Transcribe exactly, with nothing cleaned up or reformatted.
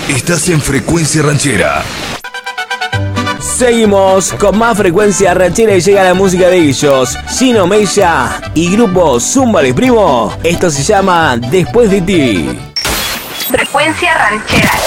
Estás en Frecuencia Ranchera. Seguimos con más Frecuencia Ranchera y llega la música de ellos, Gino Mella y grupo Zúmbale Primo. Esto se llama Después de ti. Frecuencia Ranchera.